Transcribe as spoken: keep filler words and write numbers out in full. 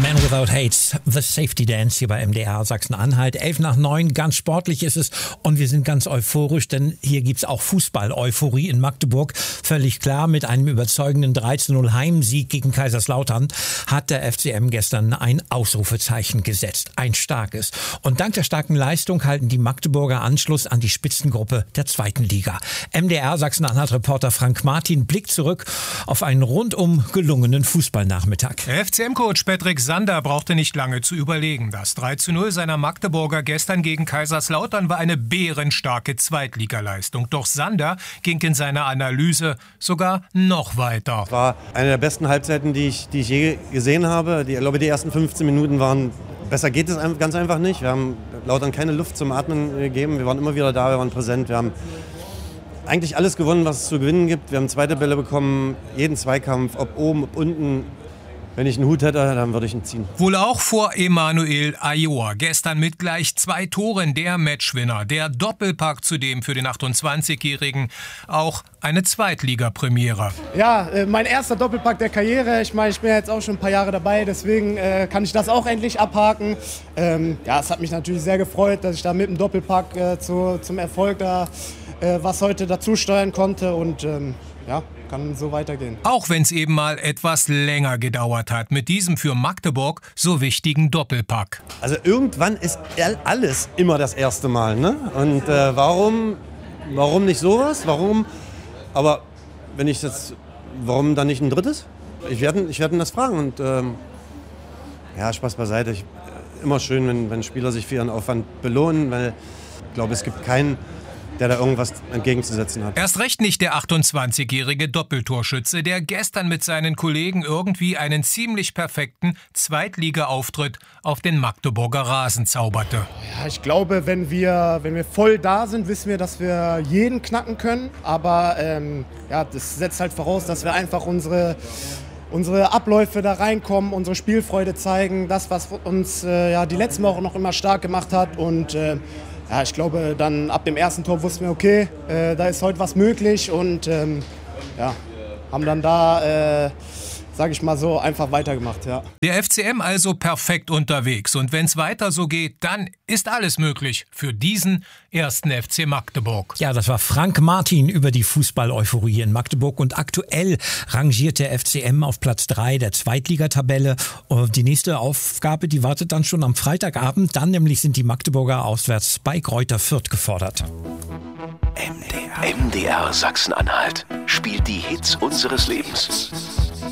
Man Without Hates, The Safety Dance hier bei M D R Sachsen-Anhalt. Elf nach neun, ganz sportlich ist es und wir sind ganz euphorisch, denn hier gibt's auch Fußball-Euphorie in Magdeburg. Völlig klar, mit einem überzeugenden drei zu null Heimsieg gegen Kaiserslautern hat der F C M gestern ein Ausrufezeichen gesetzt. Ein starkes. Und dank der starken Leistung halten die Magdeburger Anschluss an die Spitzengruppe der zweiten Liga. M D R Sachsen-Anhalt-Reporter Frank Martin blickt zurück auf einen rundum gelungenen Fußballnachmittag. Der F C M-Coach Patrick Sander brauchte nicht lange zu überlegen. Das drei zu null seiner Magdeburger gestern gegen Kaiserslautern war eine bärenstarke Zweitligaleistung. Doch Sander ging in seiner Analyse sogar noch weiter. Es war eine der besten Halbzeiten, die ich, die ich je gesehen habe. Die, ich glaube, die ersten fünfzehn Minuten waren, besser geht es ganz einfach nicht. Wir haben Lautern keine Luft zum Atmen gegeben. Wir waren immer wieder da, wir waren präsent. Wir haben eigentlich alles gewonnen, was es zu gewinnen gibt. Wir haben zweite Bälle bekommen, jeden Zweikampf, ob oben, ob unten. Wenn ich einen Hut hätte, dann würde ich ihn ziehen. Wohl auch vor Emanuel Ayoa. Gestern mit gleich zwei Toren der Matchwinner. Der Doppelpack zudem für den achtundzwanzigjährigen. Auch eine Zweitligapremiere. Ja, äh, mein erster Doppelpack der Karriere. Ich meine, ich bin jetzt auch schon ein paar Jahre dabei. Deswegen äh, kann ich das auch endlich abhaken. Ähm, ja, es hat mich natürlich sehr gefreut, dass ich da mit dem Doppelpack äh, zu, zum Erfolg da äh, was heute dazu steuern konnte. Und ähm, ja, kann so weitergehen. Auch wenn es eben mal etwas länger gedauert hat mit diesem für Magdeburg so wichtigen Doppelpack. Also irgendwann ist alles immer das erste Mal, ne? Und äh, warum, warum nicht sowas? Warum? Aber wenn ich das, warum dann nicht ein drittes? Ich werde ich werd ihn das fragen und ähm, ja, Spaß beiseite. Ich, immer schön, wenn, wenn Spieler sich für ihren Aufwand belohnen, weil ich glaube, es gibt keinen, der da irgendwas entgegenzusetzen hat. Erst recht nicht der achtundzwanzigjährige Doppeltorschütze, der gestern mit seinen Kollegen irgendwie einen ziemlich perfekten Zweitliga-Auftritt auf den Magdeburger Rasen zauberte. Ja, ich glaube, wenn wir, wenn wir voll da sind, wissen wir, dass wir jeden knacken können. Aber ähm, ja, das setzt halt voraus, dass wir einfach unsere unsere Abläufe da reinkommen, unsere Spielfreude zeigen, das, was uns äh, ja, die letzten Wochen noch immer stark gemacht hat. Und äh, ja, ich glaube, dann ab dem ersten Tor wussten wir, okay, äh, da ist heute was möglich und ähm, ja, haben dann da, äh, sage ich mal so, einfach weitergemacht. Ja. Der F C M also perfekt unterwegs und wenn es weiter so geht, dann ist alles möglich für diesen ersten F C Magdeburg. Ja, das war Frank Martin über die Fußball-Euphorie in Magdeburg und aktuell rangiert der F C M auf Platz drei der Zweitligatabelle. Die nächste Aufgabe, die wartet dann schon am Freitagabend, dann nämlich sind die Magdeburger auswärts bei Greuther Fürth gefordert. M D R, M D R Sachsen-Anhalt spielt die Hits unseres Lebens.